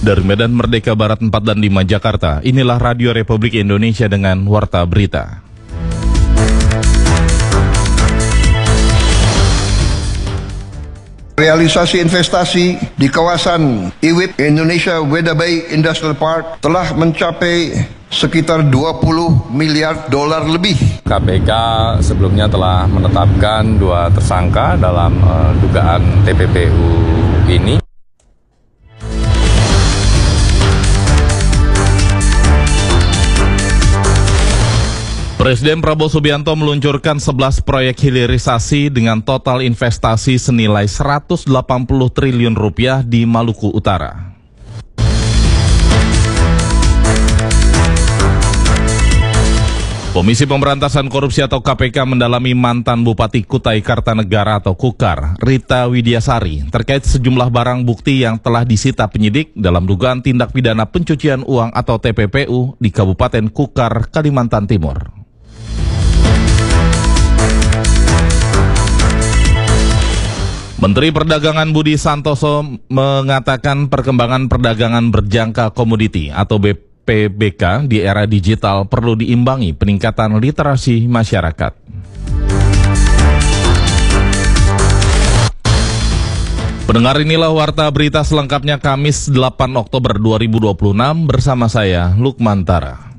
Dari Medan Merdeka Barat 4 dan 5 Jakarta, inilah Radio Republik Indonesia dengan Warta Berita. Realisasi investasi di kawasan IWIP Indonesia Weda Bay Industrial Park telah mencapai sekitar 20 miliar dolar lebih. KPK sebelumnya telah menetapkan 2 tersangka dalam dugaan TPPU ini. Presiden Prabowo Subianto meluncurkan 11 proyek hilirisasi dengan total investasi senilai 180 triliun rupiah di Maluku Utara. Komisi Pemberantasan Korupsi atau KPK mendalami mantan Bupati Kutai Kartanegara atau Kukar, Rita Widiasari, terkait sejumlah barang bukti yang telah disita penyidik dalam dugaan tindak pidana pencucian uang atau TPPU di Kabupaten Kukar, Kalimantan Timur. Menteri Perdagangan Budi Santoso mengatakan perkembangan perdagangan berjangka komoditi atau BPBK di era digital perlu diimbangi peningkatan literasi masyarakat. Pendengar, inilah Warta Berita selengkapnya Kamis 8 Oktober 2026 bersama saya Lukman Tara.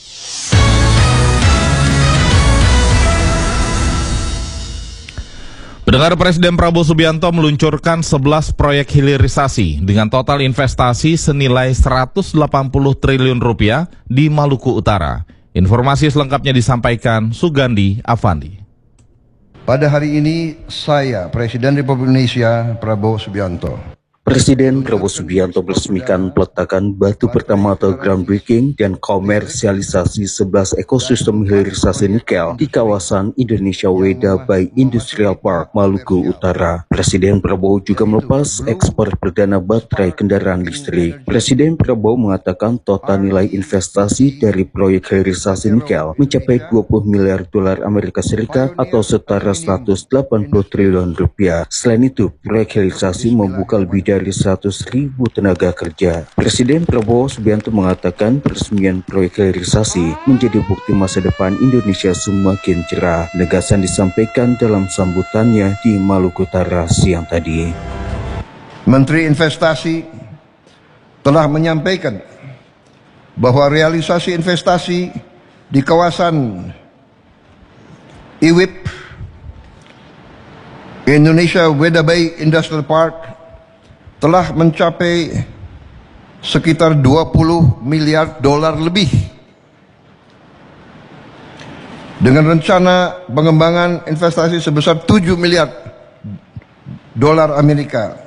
Pendengar, Presiden Prabowo Subianto meluncurkan 11 proyek hilirisasi dengan total investasi senilai 180 triliun rupiah di Maluku Utara. Informasi selengkapnya disampaikan Sugandi Afandi. Pada hari ini saya, Presiden Republik Indonesia Prabowo Subianto. Presiden Prabowo Subianto meresmikan peletakan batu pertama atau groundbreaking dan komersialisasi 11 ekosistem hilirisasi nikel di kawasan Indonesia Weda Bay Industrial Park, Maluku Utara. Presiden Prabowo juga melepas ekspor perdana baterai kendaraan listrik. Presiden Prabowo mengatakan total nilai investasi dari proyek hilirisasi nikel mencapai 20 miliar dolar Amerika Serikat atau setara 180 triliun rupiah. Selain itu, proyek hilirisasi membuka lebih dari 100.000 tenaga kerja. Presiden Prabowo Subianto mengatakan peresmian proyek hilirisasi menjadi bukti masa depan Indonesia semakin cerah. Penegasan disampaikan dalam sambutannya di Maluku Utara siang tadi. Menteri Investasi telah menyampaikan bahwa realisasi investasi di kawasan IWIP Indonesia Weda Bay Industrial Park telah mencapai sekitar 20 miliar dolar lebih dengan rencana pengembangan investasi sebesar 7 miliar dolar Amerika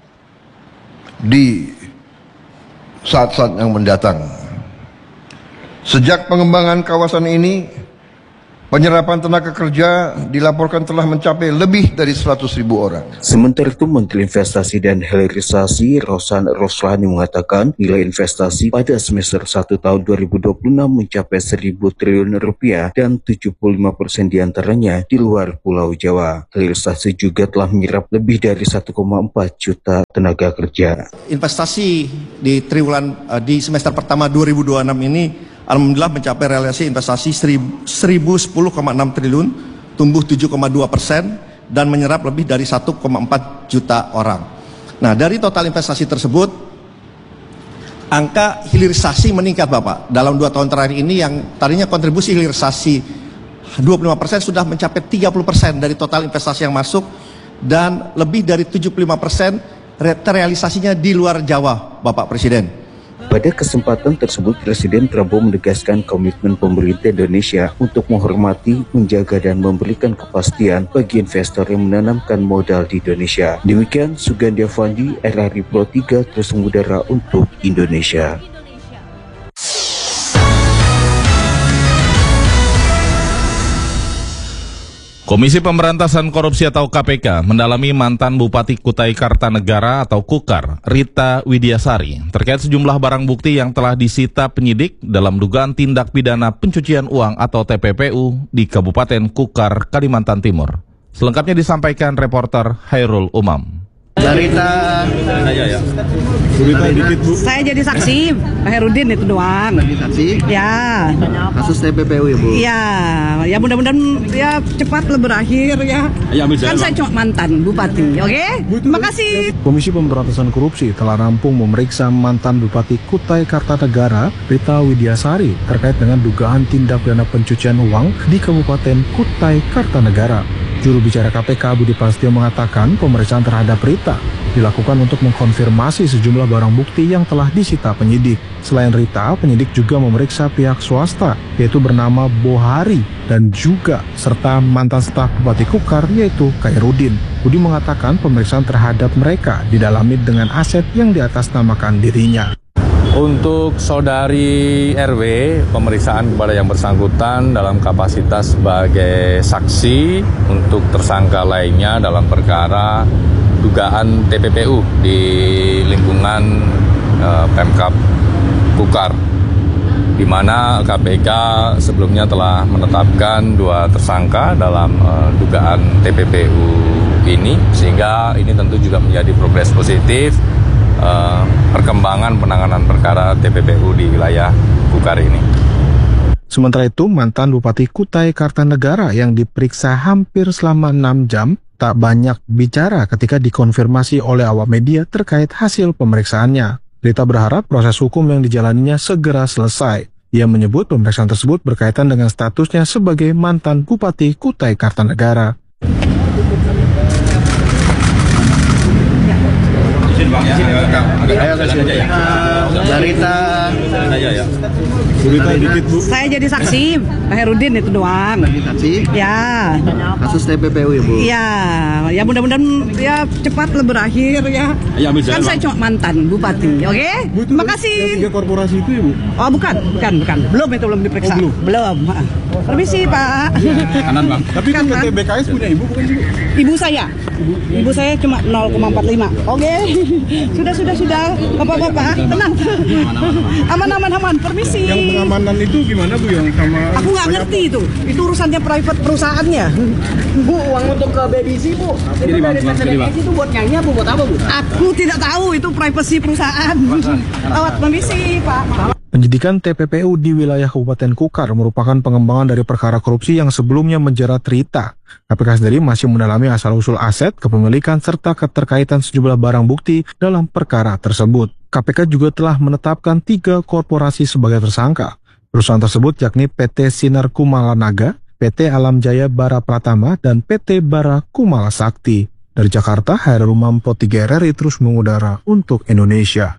di saat-saat yang mendatang. Sejak pengembangan kawasan ini, penyerapan tenaga kerja dilaporkan telah mencapai lebih dari 100.000 orang. Sementara itu, Menteri Investasi dan Hilirisasi Rosan Roslani mengatakan nilai investasi pada semester 1 tahun 2026 mencapai 1.000 triliun rupiah dan 75% diantaranya di luar Pulau Jawa. Hilirisasi juga telah menyerap lebih dari 1,4 juta tenaga kerja. Investasi di triwulan di semester pertama 2026 ini alhamdulillah mencapai realisasi investasi 1.010,6 triliun, tumbuh 7,2% dan menyerap lebih dari 1,4 juta orang. Nah, dari total investasi tersebut, angka hilirisasi meningkat Bapak. Dalam 2 tahun terakhir ini yang tadinya kontribusi hilirisasi 25% sudah mencapai 30% dari total investasi yang masuk dan lebih dari 75% terrealisasinya di luar Jawa, Bapak Presiden. Pada kesempatan tersebut, Presiden Prabowo menegaskan komitmen pemerintah Indonesia untuk menghormati, menjaga, dan memberikan kepastian bagi investor yang menanamkan modal di Indonesia. Demikian Sugandi Afandi, RRI Pro 3 terus mengudara untuk Indonesia. Komisi Pemberantasan Korupsi atau KPK mendalami mantan Bupati Kutai Kartanegara atau Kukar, Rita Widiasari, terkait sejumlah barang bukti yang telah disita penyidik dalam dugaan tindak pidana pencucian uang atau TPPU di Kabupaten Kukar, Kalimantan Timur. Selengkapnya disampaikan reporter Hairul Umam. Darita. Saya jadi saksi, Pak Herudin itu doang. Lagi saksi Ya, kasus TPPU ya Bu. ya mudah-mudahan ya cepat berakhir ya. Kan saya cuma mantan bupati, oke? Terima kasih. Komisi Pemberantasan Korupsi telah rampung memeriksa mantan Bupati Kutai Kartanegara, Rita Widiasari, terkait dengan dugaan tindak pidana pencucian uang di Kabupaten Kutai Kartanegara. Juru bicara KPK Budi Prasetyo mengatakan pemeriksaan terhadap Rita dilakukan untuk mengkonfirmasi sejumlah barang bukti yang telah disita penyidik. Selain Rita, penyidik juga memeriksa pihak swasta, yaitu bernama Bohari, dan juga serta mantan staf Bupati Kukar, yaitu Khairudin. Budi mengatakan pemeriksaan terhadap mereka didalami dengan aset yang diatasnamakan dirinya. Untuk saudari RW, pemeriksaan kepada yang bersangkutan dalam kapasitas sebagai saksi untuk tersangka lainnya dalam perkara dugaan TPPU di lingkungan Pemkab Kukar, di mana KPK sebelumnya telah menetapkan 2 tersangka dalam dugaan TPPU ini, sehingga ini tentu juga menjadi progres positif perkembangan penanganan perkara TPPU di wilayah Kukar ini. Sementara itu, mantan Bupati Kutai Kartanegara yang diperiksa hampir selama 6 jam tak banyak bicara ketika dikonfirmasi oleh awak media terkait hasil pemeriksaannya. Rita berharap proses hukum yang dijalaninya segera selesai. Ia menyebut pemeriksaan tersebut berkaitan dengan statusnya sebagai mantan Bupati Kutai Kartanegara. Darita. Saya jadi saksi, Pak Herudin itu doang. Lagi saksi Ya, kasus TPPU ya Bu. ya mudah-mudahan ya cepat berakhir ya. Kan saya cuma mantan bupati, oke? Terima kasih. 3 korporasi itu ya Bu? Oh bukan. Belum diperiksa. Belum. Permisi Pak. Kanan Bang. Tapi kan PT BKS punya ibu bukan sih? Ibu saya cuma 0,45. Oke. Sudah. Bapak, tenang. Aman. Permisi. Yang pengamanan itu gimana Bu yang sama? Aku nggak ngerti itu. Itu urusannya private perusahaannya. Bu, uang untuk ke BBC Bu. Itu dari PTBS itu buat nyanyi apa buat apa Bu? Aku tidak tahu itu privasi perusahaan. Lewat permisi Pak. Penyidikan TPPU di wilayah Kabupaten Kukar merupakan pengembangan dari perkara korupsi yang sebelumnya menjerat Rita. KPK sendiri masih mendalami asal-usul aset, kepemilikan, serta keterkaitan sejumlah barang bukti dalam perkara tersebut. KPK juga telah menetapkan 3 korporasi sebagai tersangka. Perusahaan tersebut yakni PT Sinar Kumala Naga, PT Alam Jaya Bara Pratama, dan PT Bara Kumala Sakti. Dari Jakarta, Hairul Mampo 3 RRI terus mengudara untuk Indonesia.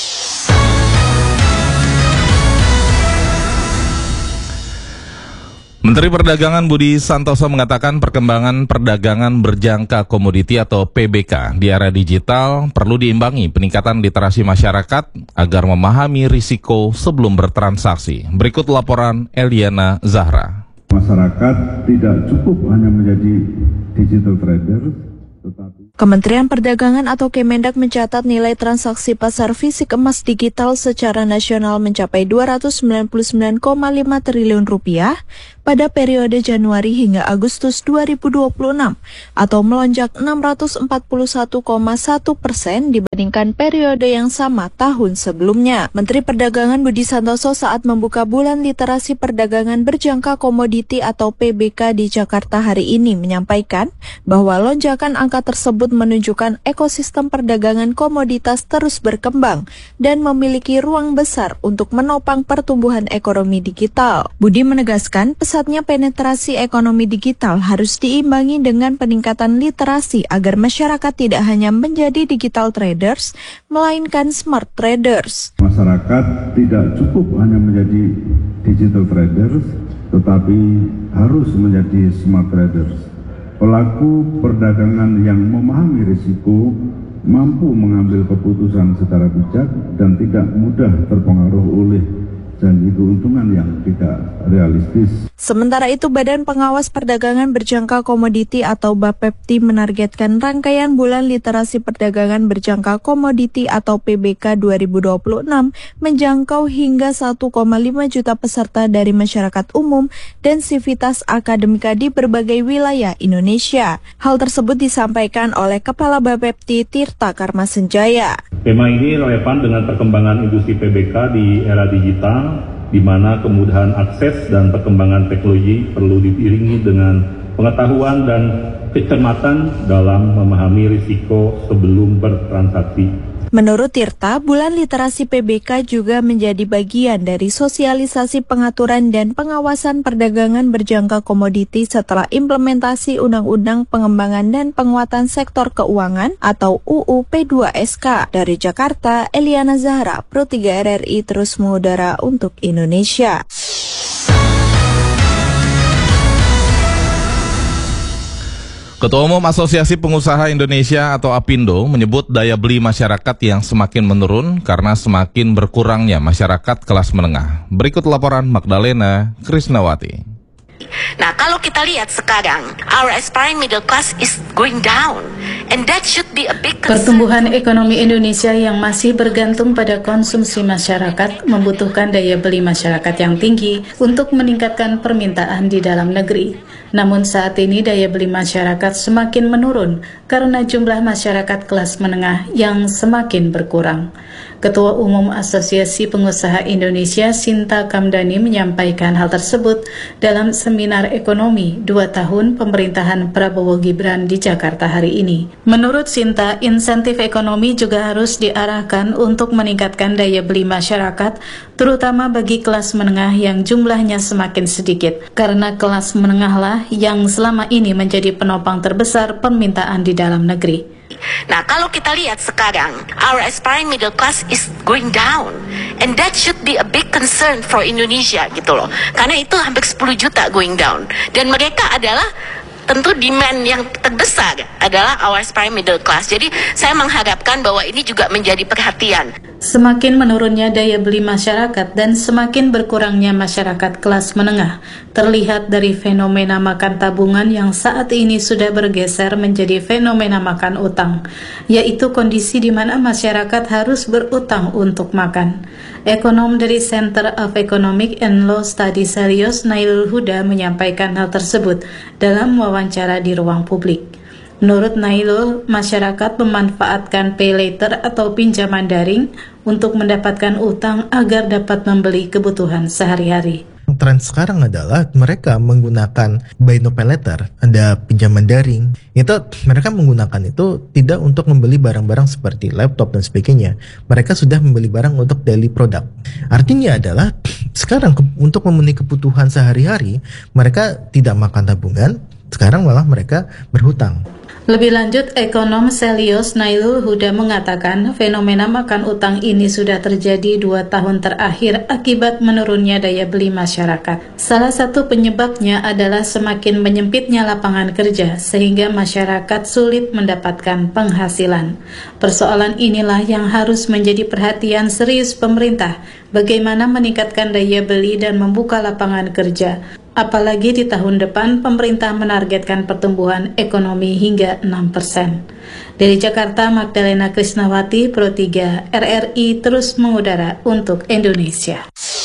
Menteri Perdagangan Budi Santoso mengatakan perkembangan perdagangan berjangka komoditi atau PBK di era digital perlu diimbangi peningkatan literasi masyarakat agar memahami risiko sebelum bertransaksi. Berikut laporan Eliana Zahra. Masyarakat tidak cukup hanya menjadi digital trader, tetapi Kementerian Perdagangan atau Kemendak mencatat nilai transaksi pasar fisik emas digital secara nasional mencapai Rp299,5 triliun pada periode Januari hingga Agustus 2026 atau melonjak 641,1% dibandingkan periode yang sama tahun sebelumnya. Menteri Perdagangan Budi Santoso saat membuka Bulan Literasi Perdagangan Berjangka Komoditi atau PBK di Jakarta hari ini menyampaikan bahwa lonjakan angka tersebut menunjukkan ekosistem perdagangan komoditas terus berkembang dan memiliki ruang besar untuk menopang pertumbuhan ekonomi digital. Budi menegaskan pesatnya penetrasi ekonomi digital harus diimbangi dengan peningkatan literasi agar masyarakat tidak hanya menjadi digital traders, melainkan smart traders. masyarakat tidak cukup hanya menjadi digital traders, tetapi harus menjadi smart traders. Pelaku perdagangan yang memahami risiko mampu mengambil keputusan secara bijak dan tidak mudah terpengaruh oleh dan keuntungan yang tidak realistis. Sementara itu, Badan Pengawas Perdagangan Berjangka Komoditi atau Bapepti menargetkan rangkaian Bulan Literasi Perdagangan Berjangka Komoditi atau PBK 2026 menjangkau hingga 1,5 juta peserta dari masyarakat umum dan sivitas akademika di berbagai wilayah Indonesia. Hal tersebut disampaikan oleh Kepala Bapepti Tirta Karmasenjaya. Tema ini relevan dengan perkembangan industri PBK di era digital, di mana kemudahan akses dan perkembangan teknologi perlu diiringi dengan pengetahuan dan kecermatan dalam memahami risiko sebelum bertransaksi. Menurut Tirta, Bulan Literasi PBK juga menjadi bagian dari sosialisasi pengaturan dan pengawasan perdagangan berjangka komoditi setelah implementasi Undang-Undang Pengembangan dan Penguatan Sektor Keuangan atau UU P2SK. Dari Jakarta, Eliana Zahra, Pro 3 RRI terus mengudara untuk Indonesia. Ketua Umum Asosiasi Pengusaha Indonesia atau APindo menyebut daya beli masyarakat yang semakin menurun karena semakin berkurangnya masyarakat kelas menengah. Berikut laporan Magdalena Krisnawati. Nah, kalau kita lihat sekarang, our aspiring middle class is going down, and that should be a big concern. Pertumbuhan ekonomi Indonesia yang masih bergantung pada konsumsi masyarakat membutuhkan daya beli masyarakat yang tinggi untuk meningkatkan permintaan di dalam negeri. Namun saat ini daya beli masyarakat semakin menurun karena jumlah masyarakat kelas menengah yang semakin berkurang. Ketua Umum Asosiasi Pengusaha Indonesia Sinta Kamdani menyampaikan hal tersebut dalam seminar ekonomi 2 tahun pemerintahan Prabowo Gibran di Jakarta hari ini. Menurut Sinta, insentif ekonomi juga harus diarahkan untuk meningkatkan daya beli masyarakat, terutama bagi kelas menengah yang jumlahnya semakin sedikit, karena kelas menengahlah yang selama ini menjadi penopang terbesar permintaan di dalam negeri. Nah, kalau kita lihat sekarang, our aspiring middle class is going down, and that should be a big concern for Indonesia gitu loh. Karena itu hampir 10 juta going down, dan mereka adalah tentu demand yang terbesar adalah our aspiring middle class. Jadi saya mengharapkan bahwa ini juga menjadi perhatian. Semakin menurunnya daya beli masyarakat dan semakin berkurangnya masyarakat kelas menengah terlihat dari fenomena makan tabungan yang saat ini sudah bergeser menjadi fenomena makan utang, yaitu kondisi di mana masyarakat harus berutang untuk makan. Ekonom dari Center of Economic and Law Studies Serius Nailul Huda menyampaikan hal tersebut dalam wawancara di ruang publik. Menurut Nailul, masyarakat memanfaatkan pay later atau pinjaman daring untuk mendapatkan utang agar dapat membeli kebutuhan sehari-hari. Tren sekarang adalah mereka menggunakan buy no pay later, ada pinjaman daring. Itu mereka menggunakan itu tidak untuk membeli barang-barang seperti laptop dan sebagainya. Mereka sudah membeli barang untuk daily product. Artinya adalah sekarang untuk memenuhi kebutuhan sehari-hari, mereka tidak makan tabungan, sekarang malah mereka berhutang. Lebih lanjut, ekonom Selios Nailul Huda mengatakan fenomena makan utang ini sudah terjadi 2 tahun terakhir akibat menurunnya daya beli masyarakat. Salah satu penyebabnya adalah semakin menyempitnya lapangan kerja sehingga masyarakat sulit mendapatkan penghasilan. Persoalan inilah yang harus menjadi perhatian serius pemerintah, bagaimana meningkatkan daya beli dan membuka lapangan kerja. Apalagi di tahun depan pemerintah menargetkan pertumbuhan ekonomi hingga 6%. Dari Jakarta, Magdalena Krisnawati, Pro 3 RRI terus mengudara untuk Indonesia.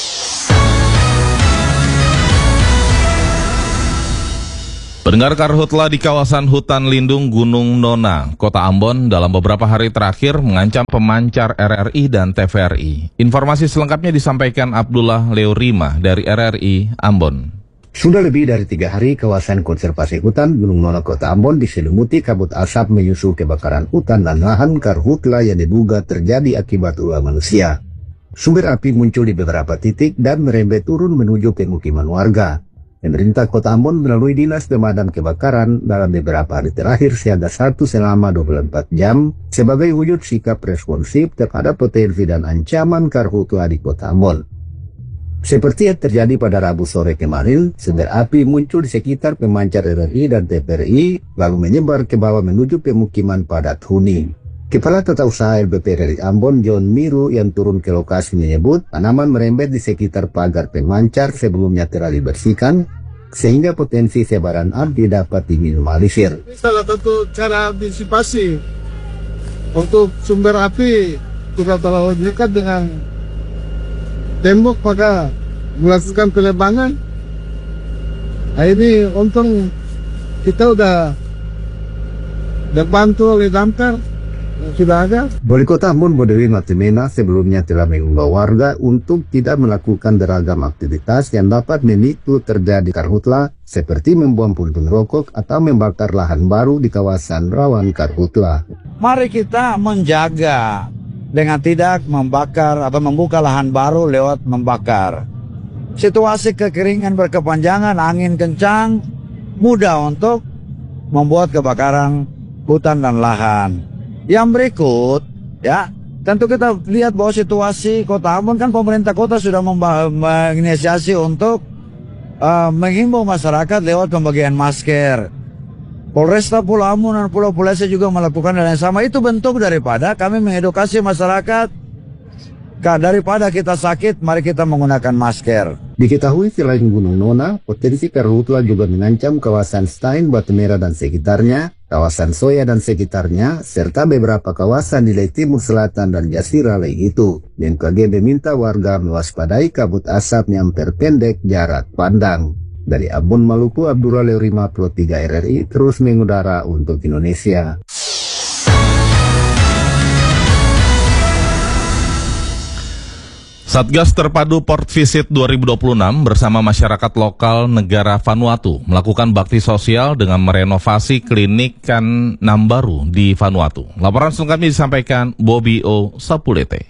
Pendengar karhutla di kawasan hutan lindung Gunung Nona, Kota Ambon dalam beberapa hari terakhir mengancam pemancar RRI dan TVRI. Informasi selengkapnya disampaikan Abdullah Leorima dari RRI Ambon. Sudah lebih dari 3 hari, kawasan konservasi hutan Gunung Nona Kota Ambon diselimuti kabut asap menyusul kebakaran hutan dan lahan karhutla yang diduga terjadi akibat ulah manusia. Sumber api muncul di beberapa titik dan merembet turun menuju pemukiman warga. Pemerintah Kota Ambon melalui Dinas Pemadam Kebakaran dalam beberapa hari terakhir siaga 1 selama 24 jam sebagai wujud sikap responsif terhadap potensi dan ancaman karhutla di Kota Ambon. Seperti yang terjadi pada Rabu sore kemarin, sumber api muncul di sekitar pemancar RRI dan TVRI, lalu menyebar ke bawah menuju pemukiman padat huni. Kepala Tata Usaha LBP dari Ambon, John Miru, yang turun ke lokasi menyebut tanaman merembet di sekitar pagar pemancar sebelumnya telah dibersihkan, sehingga potensi sebaran api dapat diminimalisir. Salah satu cara antisipasi untuk sumber api kita terlalu dekat dengan tembok, maka melakukan pelebangan. Nah, ini untung kita udah dibantu oleh damkar. Sudah ada. Wali Kota Ambon Bodewi Matimena sebelumnya telah mengimbau warga untuk tidak melakukan beragam aktivitas yang dapat memicu terjadi karhutla seperti membuang puntung rokok atau membakar lahan baru di kawasan rawan karhutla. Mari kita menjaga dengan tidak membakar atau membuka lahan baru lewat membakar. Situasi kekeringan berkepanjangan, angin kencang, mudah untuk membuat kebakaran hutan dan lahan. Yang berikut, ya, tentu kita lihat bahwa situasi Kota Ambon kan pemerintah kota sudah menginisiasi untuk menghimbau masyarakat lewat pembagian masker. Polresta Pulau Ambon dan Pulau Pulasa juga melakukan hal yang sama. Itu bentuk daripada kami mengedukasi masyarakat, daripada kita sakit, mari kita menggunakan masker. Diketahui selain Gunung Nona, potensi karhutla juga mengancam kawasan Stein, Batu Merah dan sekitarnya, kawasan Soya dan sekitarnya, serta beberapa kawasan di Timur Selatan dan Jasira lain itu. BMKG meminta warga mewaspadai kabut asap yang memperpendek jarak pandang. Dari Ambon, Maluku, Abdullah Leori 53 RRI terus mengudara untuk Indonesia. Satgas Terpadu Port Visit 2026 bersama masyarakat lokal negara Vanuatu melakukan bakti sosial dengan merenovasi klinik Kan Nambaru di Vanuatu. Laporan selengkapnya disampaikan Bobby O. Sapulete.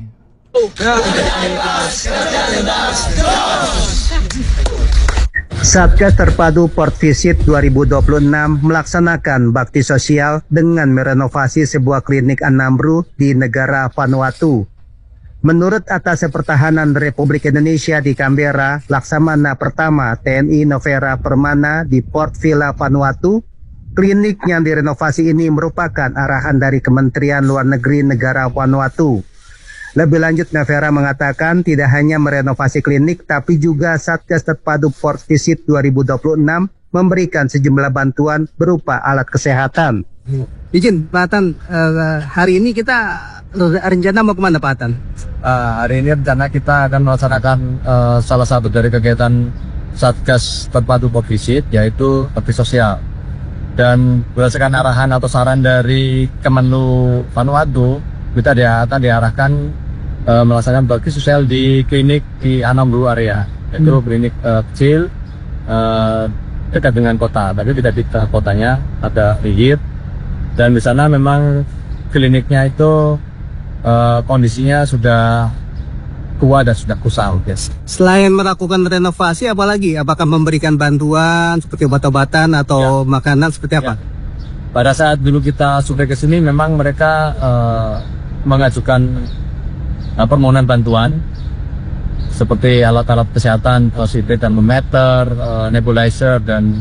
Satgas Terpadu Port Visit 2026 melaksanakan bakti sosial dengan merenovasi sebuah klinik Kan Nambaru di negara Vanuatu. Menurut Atas Pertahanan Republik Indonesia di Canberra, Laksamana Pertama TNI Novera Permana di Port Vila Vanuatu, klinik yang direnovasi ini merupakan arahan dari Kementerian Luar Negeri negara Vanuatu. Lebih lanjut, Novera mengatakan tidak hanya merenovasi klinik, tapi juga Satgas Terpadu Port Visit 2026 memberikan sejumlah bantuan berupa alat kesehatan. Izin, Pak Atan, hari ini kita rencana mau kemana, Pak Atan? Hari ini rencana kita akan melaksanakan salah satu dari kegiatan Satgas Terpadu Port Visit, yaitu bakti sosial. Dan berdasarkan arahan atau saran dari Kemenlu Vanuatu, kita diarahkan melaksanakan bakti sosial di klinik di Kan Nambaru area, yaitu klinik kecil dekat dengan kota, tapi tidak di kotanya, ada Rigit. Dan di sana memang kliniknya itu kondisinya sudah tua dan sudah kusam. Yes. Selain melakukan renovasi, apa lagi? Apakah memberikan bantuan seperti obat-obatan atau makanan seperti apa? Pada saat dulu kita survei ke sini, memang mereka mengajukan permohonan bantuan seperti alat-alat kesehatan, oksimeter, termometer, nebulizer, dan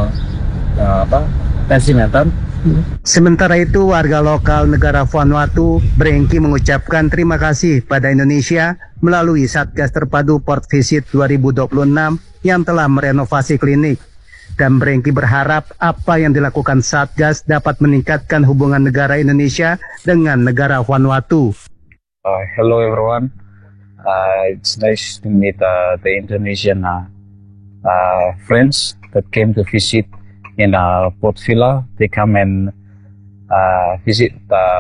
tensimeter. Sementara itu, warga lokal negara Vanuatu berengki mengucapkan terima kasih pada Indonesia melalui Satgas Terpadu Port Visit 2026 yang telah merenovasi klinik. Dan berengki berharap apa yang dilakukan Satgas dapat meningkatkan hubungan negara Indonesia dengan negara Vanuatu. Hello everyone, it's nice to meet the Indonesian friends that came to visit in Port Vila. They come and visit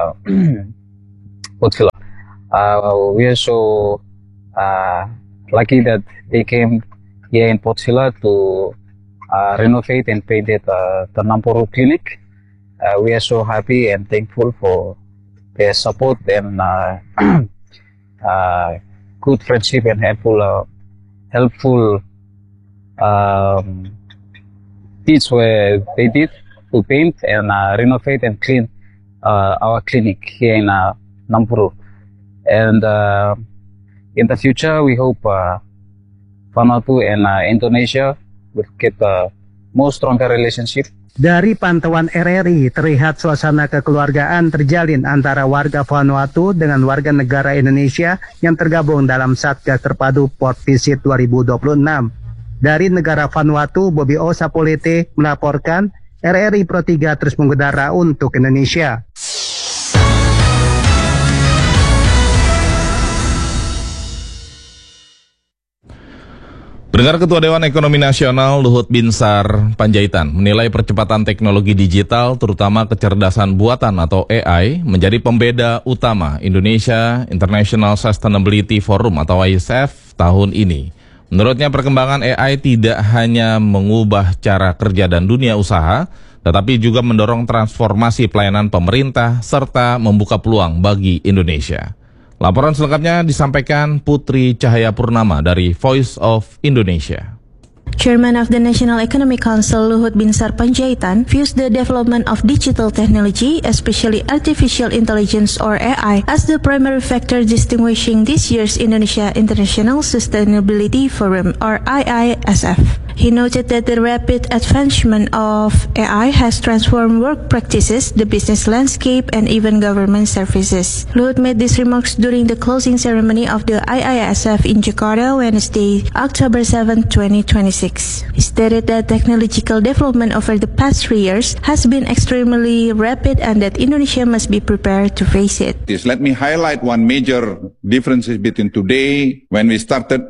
Port Vila. We are so lucky that they came here in Port Vila to renovate and paint the Nambaru clinic. We are so happy and thankful for their support and good friendship and helpful deeds where they did to paint and renovate and clean our clinic here in Nambaru. And in the future, we hope Vanuatu and Indonesia will get a more stronger relationship Dari pantauan RRI, terlihat suasana kekeluargaan terjalin antara warga Vanuatu dengan warga negara Indonesia yang tergabung dalam Satgas Terpadu Port Visit 2026. Dari negara Vanuatu, Bobby O. Sapolete melaporkan RRI Pro 3 terus mengudara untuk Indonesia. Pendengar, Ketua Dewan Ekonomi Nasional Luhut Binsar Panjaitan menilai percepatan teknologi digital, terutama kecerdasan buatan atau AI, menjadi pembeda utama Indonesia International Sustainability Forum atau ISF tahun ini. Menurutnya, perkembangan AI tidak hanya mengubah cara kerja dan dunia usaha, tetapi juga mendorong transformasi pelayanan pemerintah serta membuka peluang bagi Indonesia. Laporan selengkapnya disampaikan Putri Cahaya Purnama dari Voice of Indonesia. Chairman of the National Economic Council Luhut Binsar Panjaitan views the development of digital technology, especially artificial intelligence or AI, as the primary factor distinguishing this year's Indonesia International Sustainability Forum or IISF. He noted that the rapid advancement of AI has transformed work practices, the business landscape, and even government services. Luhut made these remarks during the closing ceremony of the IISF in Jakarta, Wednesday, October 7, 2026. He stated that technological development over the past 3 years has been extremely rapid and that Indonesia must be prepared to face it. Let me highlight one major difference between today when we started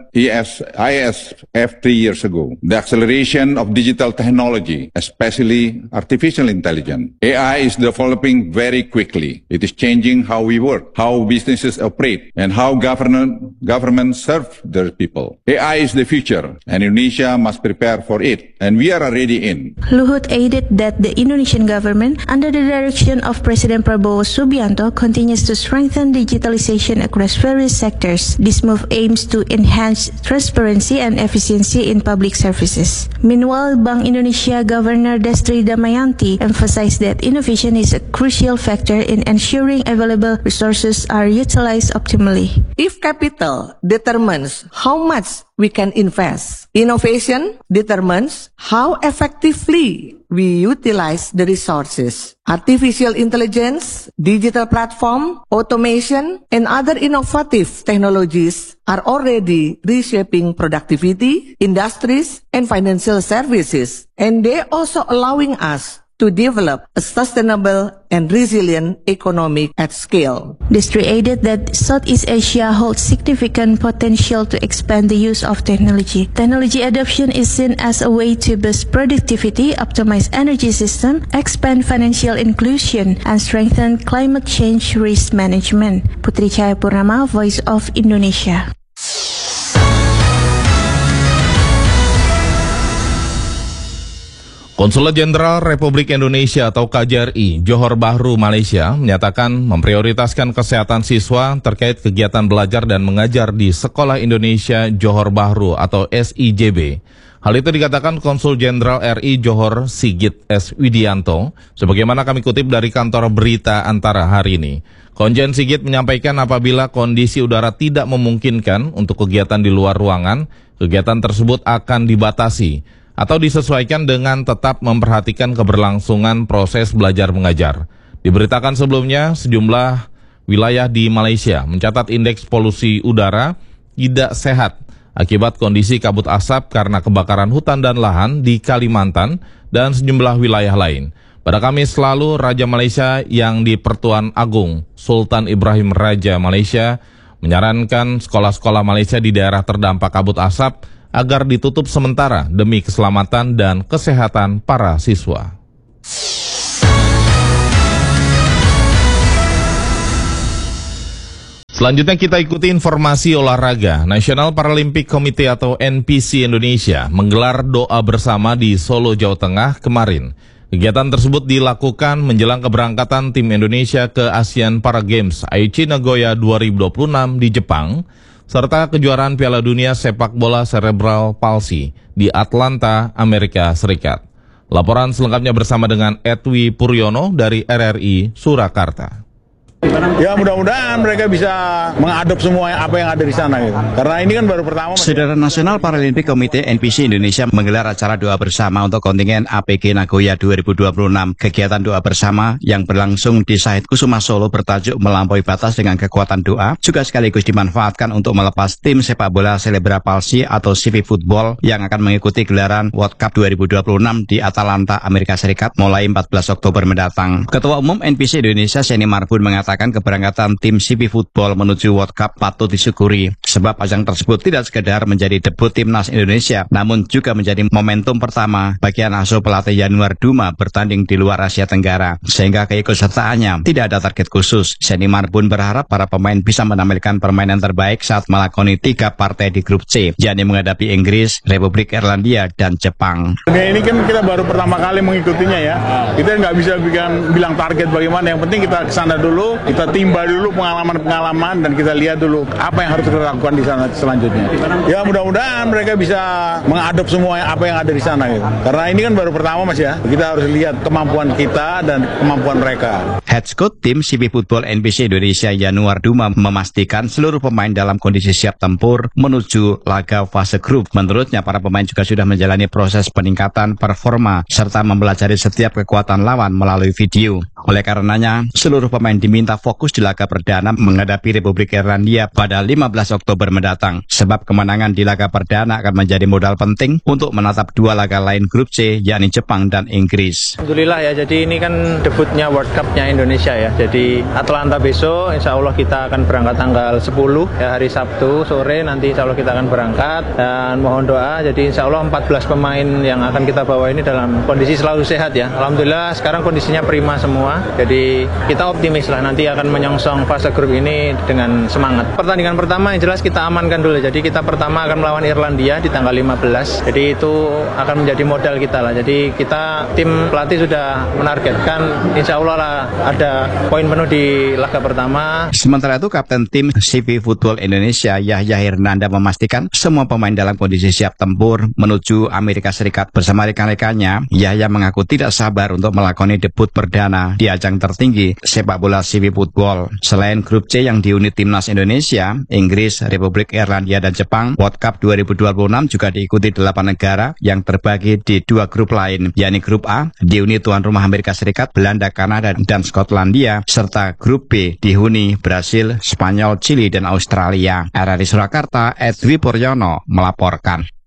IISF 3 years ago. The acceleration of digital technology, especially artificial intelligence. AI is developing very quickly. It is changing how we work, how businesses operate, and how governments serve their people. AI is the future, and Indonesia must prepare for it, and we are already in. Luhut added that the Indonesian government, under the direction of President Prabowo Subianto, continues to strengthen digitalization across various sectors. This move aims to enhance transparency and efficiency in public services. Meanwhile, Bank Indonesia Governor Destri Damayanti emphasized that innovation is a crucial factor in ensuring available resources are utilized optimally. If capital determines how much we can invest, innovation determines how effectively we utilize the resources. Artificial intelligence, digital platform, automation, and other innovative technologies are already reshaping productivity, industries, and financial services. And they're also allowing us to develop a sustainable and resilient economy at scale. Destri added that Southeast Asia holds significant potential to expand the use of technology. Technology adoption is seen as a way to boost productivity, optimize energy system, expand financial inclusion, and strengthen climate change risk management. Putri Cahaya Purnama, Voice of Indonesia. Konsulat Jenderal Republik Indonesia atau KJRI Johor Bahru, Malaysia menyatakan memprioritaskan kesehatan siswa terkait kegiatan belajar dan mengajar di Sekolah Indonesia Johor Bahru atau SIJB. Hal itu dikatakan Konsul Jenderal RI Johor Sigit S. Widianto, sebagaimana kami kutip dari kantor berita Antara hari ini. Konjen Sigit menyampaikan apabila kondisi udara tidak memungkinkan untuk kegiatan di luar ruangan, kegiatan tersebut akan dibatasi atau disesuaikan dengan tetap memperhatikan keberlangsungan proses belajar mengajar. Diberitakan sebelumnya, sejumlah wilayah di Malaysia mencatat indeks polusi udara tidak sehat akibat kondisi kabut asap karena kebakaran hutan dan lahan di Kalimantan dan sejumlah wilayah lain. Pada Kamis lalu, Raja Malaysia yang di Pertuan Agung Sultan Ibrahim Raja Malaysia menyarankan sekolah-sekolah Malaysia di daerah terdampak kabut asap agar ditutup sementara demi keselamatan dan kesehatan para siswa. Selanjutnya kita ikuti informasi olahraga. National Paralympic Committee atau NPC Indonesia menggelar doa bersama di Solo, Jawa Tengah kemarin. Kegiatan tersebut dilakukan menjelang keberangkatan tim Indonesia ke Asian Para Games Aichi Nagoya 2026 di Jepang, serta kejuaraan Piala Dunia Sepak Bola Cerebral Palsy di Atlanta, Amerika Serikat. Laporan selengkapnya bersama dengan Edwi Puryono dari RRI Surakarta. Ya mudah-mudahan mereka bisa mengadop semua apa yang ada di sana gitu. Karena ini kan baru pertama. Saudara Nasional Paralympic Committee NPC Indonesia menggelar acara doa bersama untuk kontingen APG Nagoya 2026. Kegiatan doa bersama yang berlangsung di Sahid Kusuma Solo bertajuk Melampaui Batas dengan Kekuatan Doa juga sekaligus dimanfaatkan untuk melepas tim sepak bola Celebra Palsi atau CV Football yang akan mengikuti gelaran World Cup 2026 di Atlanta, Amerika Serikat mulai 14 Oktober mendatang. Ketua Umum NPC Indonesia Seni Marbun mengatakan keberangkatan tim CV Football menuju World Cup patut disyukuri sebab ajang tersebut tidak sekedar menjadi debut timnas Indonesia namun juga menjadi momentum pertama bagi asuh pelatih Yanuar Duma bertanding di luar Asia Tenggara sehingga keikutsertaannya tidak ada target khusus. Seni Marbun berharap para pemain bisa menampilkan permainan terbaik saat melakoni 3 partai di grup C yakni menghadapi Inggris, Republik Irlandia dan Jepang. Ini kan kita baru pertama kali mengikutinya ya. Kita nggak bisa bilang target bagaimana. Yang penting kita kesana dulu, kita timba dulu pengalaman-pengalaman dan kita lihat dulu apa yang harus kita lakukan di sana selanjutnya. Ya mudah-mudahan mereka bisa mengadop semua apa yang ada di sana gitu. Karena ini kan baru pertama Mas ya. Kita harus lihat kemampuan kita dan kemampuan mereka. Head coach tim CV Football NPC Indonesia Yanuar Duma memastikan seluruh pemain dalam kondisi siap tempur menuju laga fase grup. Menurutnya para pemain juga sudah menjalani proses peningkatan performa serta mempelajari setiap kekuatan lawan melalui video. Oleh karenanya, seluruh pemain diminta fokus di laga perdana menghadapi Republik Irlandia pada 15 Oktober mendatang. Sebab kemenangan di laga perdana akan menjadi modal penting untuk menatap 2 laga lain grup C, yakni Jepang dan Inggris. Alhamdulillah ya, jadi ini kan debutnya World Cup-nya Indonesia ya. Jadi Atlanta besok, insya Allah kita akan berangkat tanggal 10 ya, hari Sabtu sore nanti insya Allah kita akan berangkat. Dan mohon doa, jadi insya Allah 14 pemain yang akan kita bawa ini dalam kondisi selalu sehat ya. Alhamdulillah sekarang kondisinya prima semua. Jadi kita optimis lah nanti akan menyongsong fase grup ini dengan semangat. Pertandingan pertama yang jelas kita amankan dulu. Jadi kita pertama akan melawan Irlandia di tanggal 15. Jadi itu akan menjadi modal kita lah. Jadi kita tim pelatih sudah menargetkan insya Allah lah ada poin penuh di laga pertama. Sementara itu Kapten tim CV Football Indonesia Yahya Hernanda memastikan semua pemain dalam kondisi siap tempur menuju Amerika Serikat bersama rekan-rekannya. Yahya mengaku tidak sabar untuk melakoni debut perdana di ajang tertinggi sepak bola CV Football. Selain grup C yang dihuni timnas Indonesia, Inggris, Republik Irlandia dan Jepang, World Cup 2026 juga diikuti 8 negara yang terbagi di 2 grup lain, yakni grup A dihuni tuan rumah Amerika Serikat, Belanda, Kanada dan Skotlandia, serta grup B dihuni Brasil, Spanyol, Chili dan Australia. RRI Surakarta, Edwi Puryono melaporkan.